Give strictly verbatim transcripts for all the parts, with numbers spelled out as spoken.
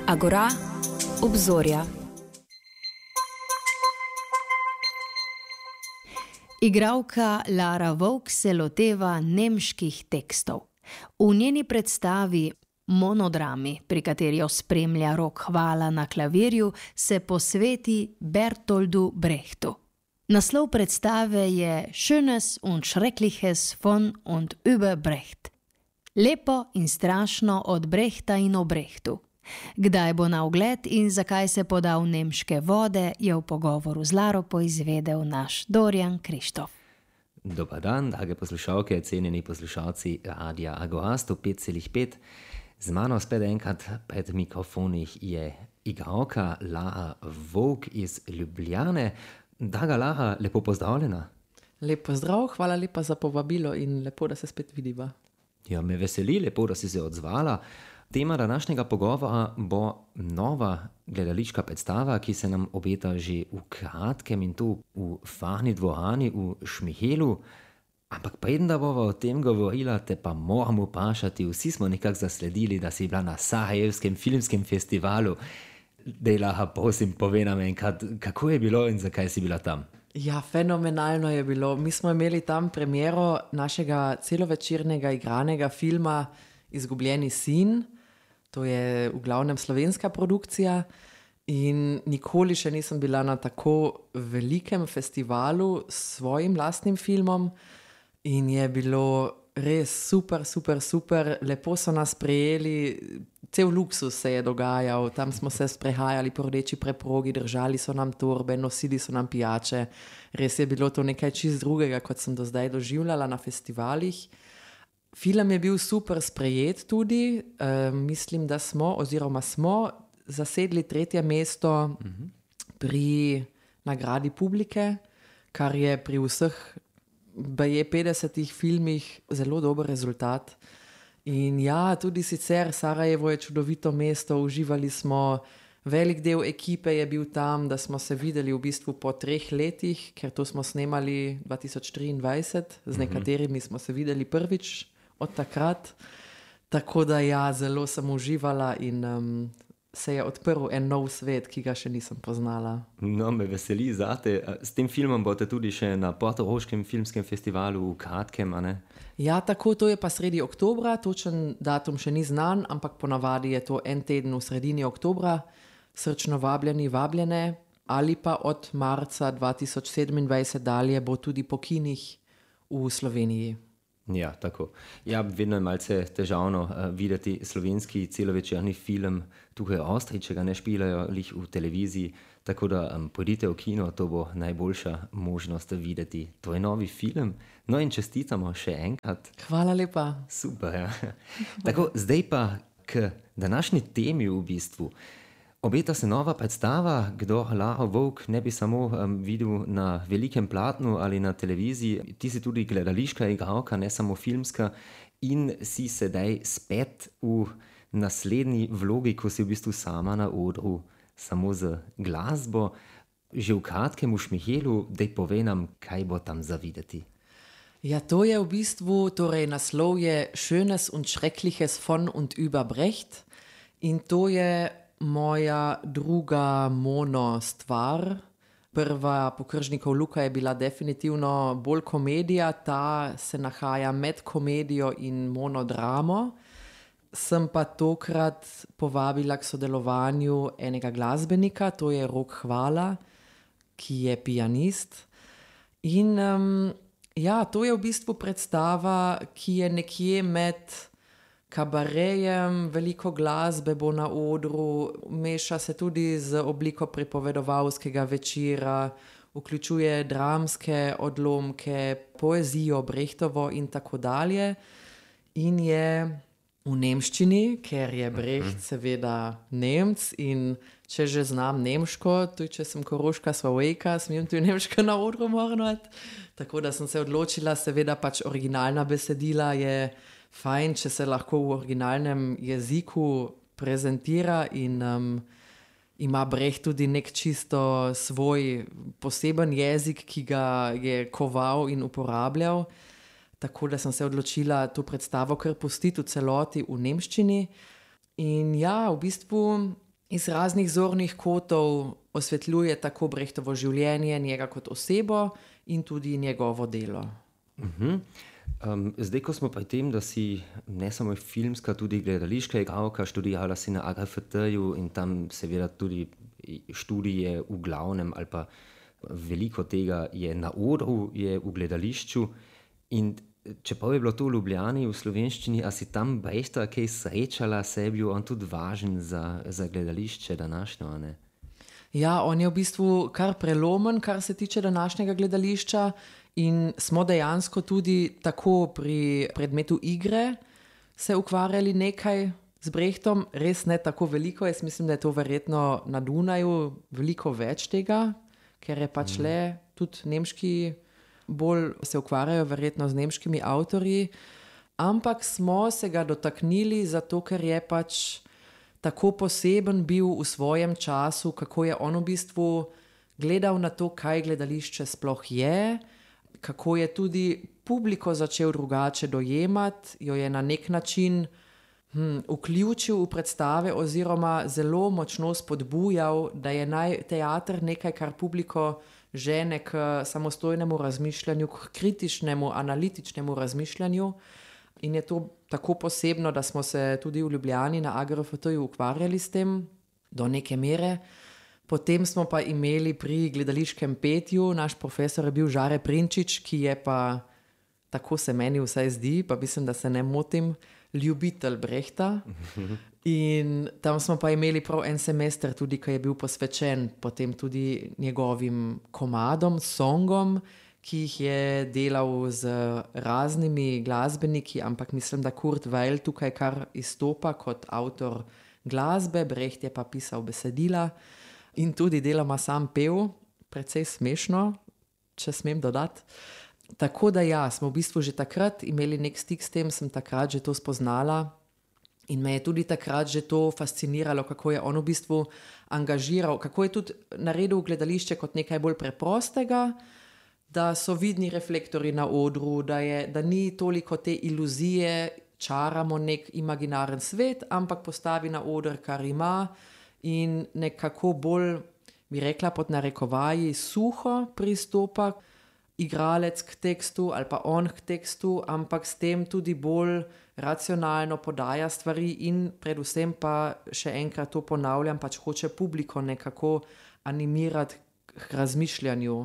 Agora, obzorja. Igralka Lara Vovk se loteva nemških tekstov. V njeni predstavi Monodrami, pri kateri jo spremlja Rok Hvala na klavirju, se posveti Bertoldu Brechtu. Naslov predstave je Schönes und Schreckliches von und über Brecht. Lepo in strašno od Brechta in o Brechtu. Kdaj bo na ogled in zakaj se poda v nemške vode, je v pogovoru z Laro poizvedel naš Dorjan Krištof. Dobar dan, drage poslušalke, cenjeni poslušalci Radia Agora sto pet celih pet. Z mano spet enkrat pred mikrofonih je igralka Lara Vovk iz Ljubljane. Draga Lara, lepo pozdravljena. Lep pozdrav, hvala lepa za povabilo in lepo, da se spet vidiva. Ja, me veseli, lepo, da si se odzvala. Tema današnjega pogovora bo nova gledališka predstava, ki se nam obeta že v kratkem in tu v Farni dvorani v Šmihelu. Ampak preden da bova o tem govorila, te pa moramo vprašati, vsi smo nekako zasledili, da si bila na Sarajevskem filmskem festivalu. Dej, Lara, prosim, povej nam enkrat, kako je bilo in zakaj si bila tam? Ja, fenomenalno je bilo. Mi smo imeli tam premiero našega celovečernega igranega filma Izgubljeni sin. To je v glavnem slovenska produkcija in nikoli še nisem bila na tako velikem festivalu s svojim lastnim filmom in je bilo res super, super, super. Lepo so nas sprejeli, cel luksus se je dogajal, tam smo se sprehajali po rdeči preprogi, držali so nam torbe, nosili so nam pijače. Res je bilo to nekaj čist drugega, kot sem do zdaj doživljala na festivalih. Film je bil super sprejet tudi, e, mislim, da smo oziroma smo zasedli tretje mesto uh-huh. pri nagradi publike, kar je pri vseh baje petdesetih filmih zelo dober rezultat. In ja, tudi sicer Sarajevo je čudovito mesto, uživali smo, velik del ekipe je bil tam, da smo se videli v bistvu po treh letih, ker to smo snemali dva tisoč triindvajset, z nekaterimi smo se videli prvič od takrat, tako da ja, zelo sem uživala in um, se je odprl en nov svet, ki ga še nisem poznala. No, me veseli zate. S tem filmom boste tudi še na Portoroškem filmskem festivalu v kratkem, a ne? Ja, tako, to je pa sredi oktobra, točen datum še ni znan, ampak ponavadi je to en teden v sredini oktobra, srčno vabljeni, vabljene, ali pa od marca dva tisoč sedemindvajset dalje bo tudi po kinih v Sloveniji. Ja, tako. Ja, vedno je malce težavno uh, videti slovenski celovečerni film tukaj v Avstriji, če ga ne špilajo lih v televiziji, tako da um, pojdite v kino, to bo najboljša možnost videti tvoj novi film. No in čestitamo še enkrat. Hvala lepa. Super, ja. Tako, zdaj pa k današnji temi v bistvu. Obeta se nova predstava, kdo Laro Vovk ne bi samo um, videl na velikem platnu ali na televiziji, ti si tudi gledališka igralka, ne samo filmska, in si sedaj spet v naslednji vlogi, ko si v bistvu sama na odru, samo z glasbo. Že v kratkem v Šmihelu, dej povej nam, kaj bo tam za videti. Ja, to je v bistvu, torej naslov je Schönes und Schreckliches von und über Brecht in to je moja druga mono stvar. Prva Pokržnikov Luka je bila definitivno bolj komedija, ta se nahaja med komedijo in monodramo. Sem pa tokrat povabila k sodelovanju enega glasbenika, to je Rok Hvala, ki je pianist. In um, ja, to je v bistvu predstava, ki je nekje med kabarejem, veliko glasbe bo na odru, meša se tudi z obliko pripovedovalskega večera, vključuje dramske odlomke, poezijo, Brechtovo in tako dalje. In je v nemščini, ker je Brecht seveda Nemc in če že znam nemško, tudi če sem koroška Slovejka, smem tudi nemško na odru morati. Tako da sem se odločila, seveda pač originalna besedila je fajn, če se lahko v originalnem jeziku prezentira in um, ima Brecht tudi nek čisto svoj poseben jezik, ki ga je koval in uporabljal. Tako da sem se odločila to predstavo kar pustiti v celoti v nemščini. In ja, v bistvu Iz raznih zornih kotov osvetljuje tako Brechtovo življenje, njega kot osebo in tudi njegovo delo. Uh-huh. Um, zdaj, ko smo pri tem, da si ne samo filmska, tudi gledališka igralka, študirala si na A G F T-ju in tam seveda tudi študije v glavnem ali pa veliko tega je na odru, je v gledališču. In čeprav je bilo to v Ljubljani, v slovenščini, a si tam Brechta kaj srečala, se je bil on tudi važen za, za gledališče današnjo, ne? Ja, on je v bistvu kar prelomen, kar se tiče današnjega gledališča in smo dejansko tudi tako pri predmetu igre se ukvarjali nekaj z Brechtom, res ne tako veliko, jaz mislim, da je to verjetno na Dunaju veliko več tega, ker je pač mm. le tudi nemški bolj se ukvarjajo verjetno z nemškimi avtorji, ampak smo se ga dotaknili zato, ker je pač tako poseben bil v svojem času, kako je on v bistvu gledal na to, kaj gledališče sploh je, kako je tudi publiko začel drugače dojemati, jo je na nek način hm, vključil v predstave oziroma zelo močno spodbujal, da je naj teater nekaj, kar publiko žene k samostojnemu razmišljanju, k kritičnemu, analitičnemu razmišljanju. In je to tako posebno, da smo se tudi v Ljubljani na A G F T-ju ukvarjali s tem do neke mere. Potem smo pa imeli pri gledališkem petju, naš profesor je bil Žare Prinčič, ki je pa, tako se meni vsaj zdi, pa mislim, da se ne motim, ljubitelj Brechta. In tam smo pa imeli prav en semester tudi, ki je bil posvečen potem tudi njegovim komadom, songom, ki jih je delal z raznimi glasbeniki, ampak mislim, da Kurt Weill tukaj kar izstopa kot avtor glasbe, Brecht je pa pisal besedila in tudi deloma sam pel, precej smešno, če smem dodati. Tako da ja, smo v bistvu že takrat imeli nek stik s tem, sem takrat že to spoznala in me je tudi takrat že to fasciniralo, kako je on v bistvu angažiral, kako je tudi naredil gledališče kot nekaj bolj preprostega, da so vidni reflektori na odru, da, je, da ni toliko te iluzije, čaramo nek imaginaren svet, ampak postavi na oder, kar ima in nekako bolj, bi rekla pod narekovaji, suho pristopa igralec k tekstu ali pa on k tekstu, ampak s tem tudi bolj racionalno podaja stvari in predvsem pa še enkrat to ponavljam, pač hoče publiko nekako animirati k razmišljanju.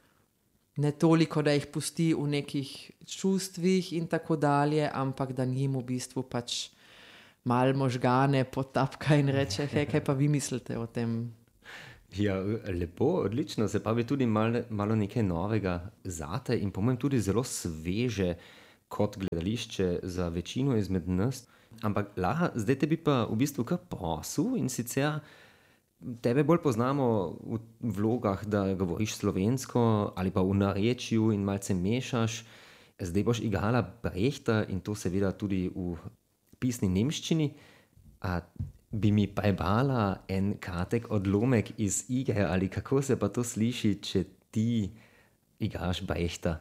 Ne toliko, da jih pusti v nekih čustvih in tako dalje, ampak da njim v bistvu pač mal možgane potapka in reče, hej, kaj pa vi mislite o tem? Ja, lepo, odlično, se pa bi tudi malo, malo nekaj novega zate in po mojem tudi zelo sveže kot gledališče za večino izmed nas. Ampak Laha, zdaj te bi pa v bistvu kar prosil in sicer tebe bolj poznamo v vlogah, da govoriš slovensko ali pa v narečju in malce mešaš. Zdaj boš igrala Brechta in to seveda tudi v pisni nemščini. A bi mi prebrala en kratek odlomek iz igre ali kako se pa to sliši, če ti igraš Brechta?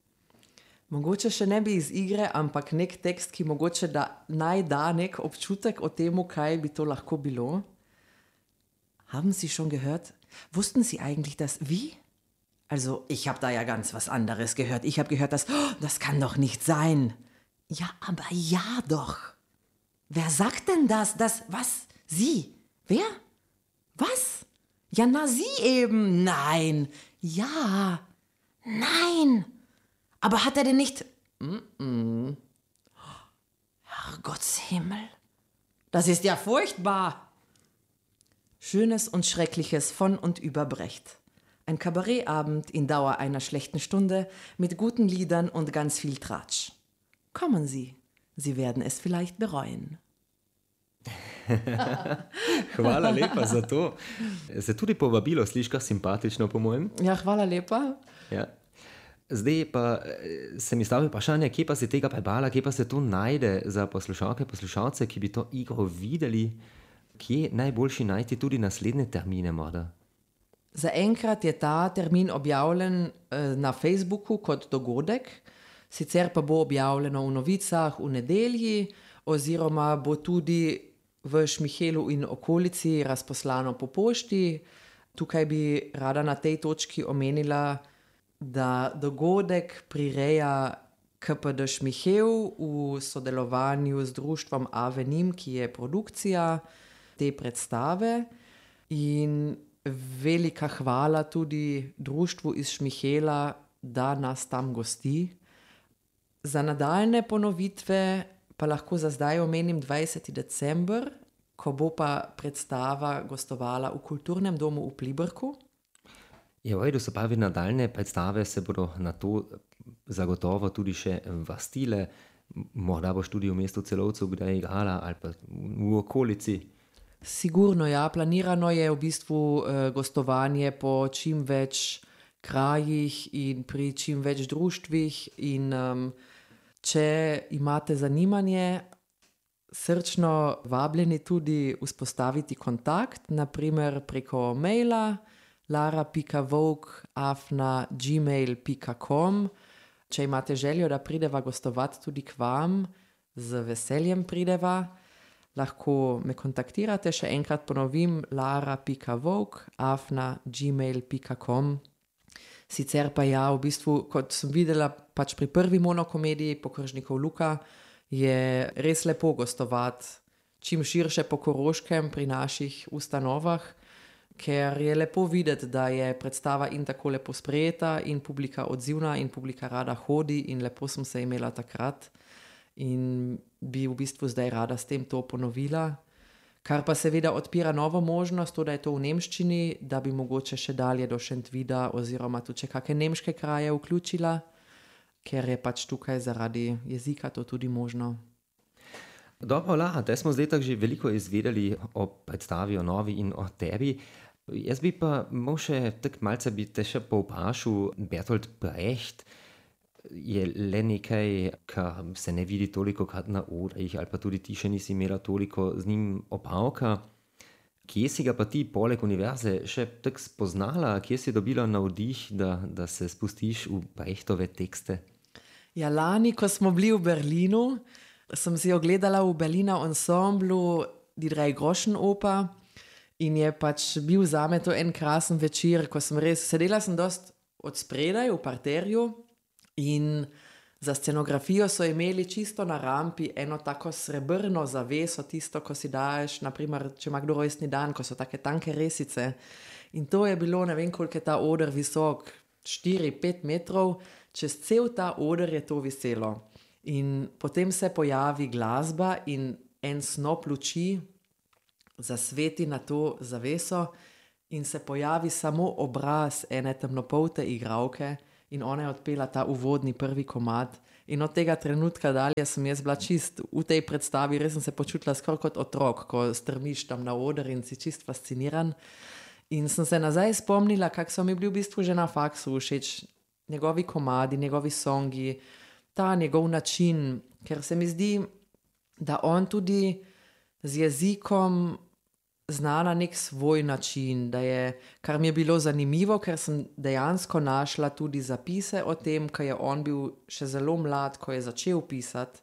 Mogoče še ne bi iz igre, ampak nek tekst, ki mogoče da, naj da nek občutek o temu, kaj bi to lahko bilo. Haben Sie schon gehört? Wussten Sie eigentlich, dass wie? Also, ich habe da ja ganz was anderes gehört. Ich habe gehört, dass, oh, das kann doch nicht sein. Ja, aber ja doch. Wer sagt denn das? Das, was? Sie? Wer? Was? Ja, na, Sie eben. Nein. Ja. Nein. Aber hat er denn nicht... Mm-mm. Herrgottshimmel. Das ist ja furchtbar. Schönes und Schreckliches von und über Brecht. Ein Kabarettabend in Dauer einer schlechten Stunde mit guten Liedern und ganz viel Tratsch. Kommen Sie, Sie werden es vielleicht bereuen. Hvala lepa za to. Se tudi povabilo sliši kar simpatično, po mojem. Ja, hvala lepa. Ja. Zdaj pa se mi stavi vprašanje, kje pa se tega prebrala, kje pa se to najde za poslušalke, poslušalce, ki bi to igro videli, kje najboljši najti tudi naslednje termine morda? Zaenkrat je ta termin objavljen eh, na Facebooku kot dogodek, sicer pa bo objavljeno v novicah v nedelji, oziroma bo tudi v Šmihelu in okolici razposlano po pošti. Tukaj bi rada na tej točki omenila, da dogodek prireja K P D Šmihel v sodelovanju z društvom Avenim, ki je produkcija te predstave. In velika hvala tudi društvu iz Šmihela, da nas tam gosti. Za nadaljne ponovitve pa lahko za zdaj omenim dvajseti december, ko bo pa predstava gostovala v Kulturnem domu v Pliberku. Ja, vajdu so pravi nadaljne predstave, se bodo na to zagotovo tudi še vrstile. Morda boš tudi v mestu Celovcu kdaj igrala ali pa v okolici. Sigurno, ja. Planirano je v bistvu eh, gostovanje po čim več krajih in pri čim več društvih in um, če imate zanimanje, srčno vabljeni tudi vzpostaviti kontakt, naprimer preko maila lara pika vovk afna gmail pika com. Če imate željo, da prideva gostovati tudi k vam, z veseljem prideva. Lahko me kontaktirate, še enkrat ponovim, lara pika vovk afna gmail pika com. Sicer pa ja, v bistvu, kot sem videla pač pri prvi monokomediji Pokržnikov Luka, je res lepo gostovati čim širše po Koroškem pri naših ustanovah, ker je lepo videti, da je predstava in tako lepo sprejeta in publika odzivna in publika rada hodi in lepo sem se imela takrat in bi v bistvu zdaj rada s tem to ponovila. Kar pa seveda odpira novo možnost, to, da je to v nemščini, da bi mogoče še dalje do Šentvida oziroma tudi še kakšne nemške kraje vključila, ker je pač tukaj zaradi jezika to tudi možno. Dobro, Lara, te smo zdaj tako že veliko izvedeli o predstavi, o novi in o tebi. Jaz bi pa mal še tak malce bi te še povprašal, Bertolt Brecht je le nekaj, kar se ne vidi toliko krat na odrih, ali pa tudi ti še nisi imela toliko z njim opravka. Kje si ga pa ti poleg univerze še tak spoznala? Kje si dobila navdih, da, da se spustiš v Brechtove tekste? Ja, lani, ko smo bili v Berlinu, sem si ogledala v Berliner Ensemblu Die drei Groschen Oper in je pač bil zame to en krasen večer, ko sem res, sedela sem dost od spredaj v parterju in za scenografijo so imeli čisto na rampi eno tako srebrno zaveso, tisto, ko si daješ, naprimer, če ima kdo rojstni dan, ko so take tanke resice. In to je bilo, ne vem, koliko je ta oder visok, štiri pet metrov, čez cel ta oder je to viselo. In potem se pojavi glasba in en snop luči zasveti na to zaveso in se pojavi samo obraz ene temnopolte igralke in ona je odpela ta uvodni prvi komad. In od tega trenutka dalje sem jaz bila čist v tej predstavi, res sem se počutila skoraj kot otrok, ko strmiš tam na oder in si čist fasciniran. In sem se nazaj spomnila, kak so mi bili v bistvu že na faksu všeč njegovi komadi, njegovi songi, ta njegov način, ker se mi zdi, da on tudi z jezikom zna na nek svoj način, da je, kar mi je bilo zanimivo, ker sem dejansko našla tudi zapise o tem, ko je on bil še zelo mlad, ko je začel pisati,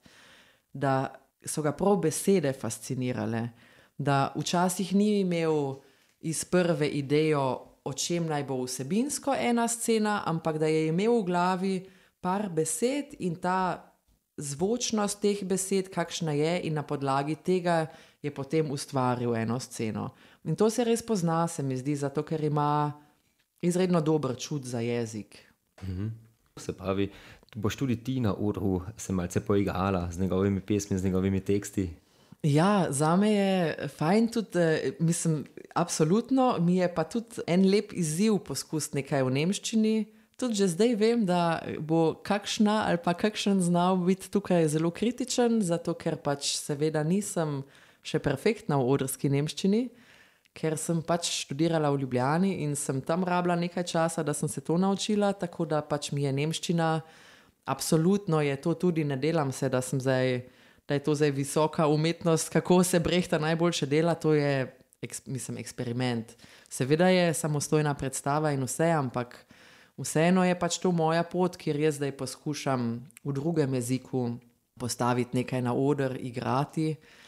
da so ga prav besede fascinirale, da včasih ni imel iz prve idejo, o čem naj bo vsebinsko ena scena, ampak da je imel v glavi par besed in ta zvočnost teh besed, kakšna je, in na podlagi tega je potem ustvaril eno sceno. In to se res pozna, se mi zdi, zato ker ima izredno dober čut za jezik. Mhm. Se pravi, boš tudi ti na odru se malce poigrala z njegovimi pesmi, z njegovimi teksti? Ja, zame je fajn tudi, mislim, absolutno, mi je pa tudi en lep izziv poskusiti nekaj v nemščini. Tudi že zdaj vem, da bo kakšna ali pa kakšen znal biti tukaj zelo kritičen, zato ker pač seveda nisem še perfektna v odrski nemščini, ker sem pač študirala v Ljubljani in sem tam rabila nekaj časa, da sem se to naučila, tako da pač mi je nemščina, absolutno je to tudi, ne delam se, da sem zdaj, da je to zdaj visoka umetnost, kako se Brehta najboljše dela, to je, mislim, eksperiment. Seveda je samostojna predstava in vse, ampak vseeno je pač to moja pot, kjer jaz zdaj poskušam v drugem jeziku postaviti nekaj na oder, igrati.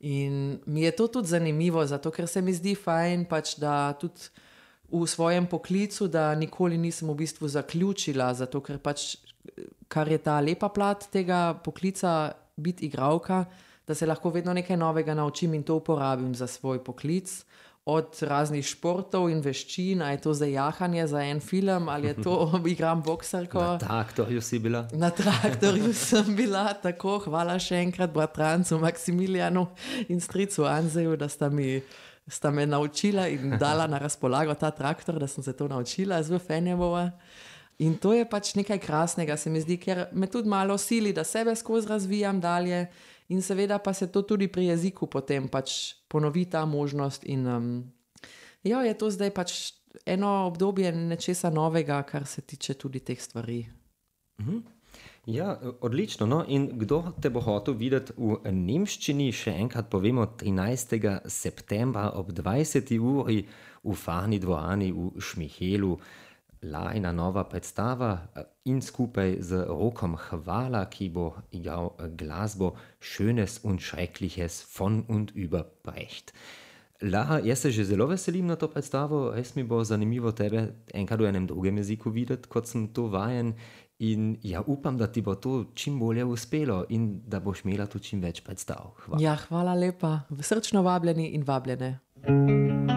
In mi je to tudi zanimivo, zato ker se mi zdi fajn, pač, da tudi v svojem poklicu, da nikoli nisem v bistvu zaključila, zato ker pač, kar je ta lepa plat tega poklica, biti igralka, da se lahko vedno nekaj novega naučim in to uporabim za svoj poklic. Od raznih športov in veščin, a je to za jahanje, za en film, ali je to, igram boksarko. Na traktorju si bila. Na traktorju sem bila, tako, hvala še enkrat bratrancu Maksimilijanu in stricu Anzeju, da sta, mi, sta me naučila in dala na razpolago ta traktor, da sem se to naučila z Fenjevova. In to je pač nekaj krasnega, se mi zdi, ker me tudi malo sili, da sebe skozi razvijam dalje. In seveda pa se to tudi pri jeziku potem pač ponovi ta možnost in um, ja, je to zdaj pač eno obdobje nečesa novega, kar se tiče tudi teh stvari. Mhm. Ja, odlično. No? In kdo te bo hotel videti v nemščini, še enkrat povemo, trinajstega septembra ob dvajseti uri v Farni dvorani v Šmihelu. Lajna nova predstava in skupaj z Rokom Hvala, ki bo igral glasbo Schönes und Schreckliches von und über Brecht. Lara, jaz se že zelo veselim na to predstavo, res mi bo zanimivo tebe enkrat v enem drugem jeziku videti, kot sem to vajen in ja, upam, da ti bo to čim bolje uspelo in da boš imela tu čim več predstav. Hvala. Ja, hvala lepa. Srčno vabljeni in vabljene.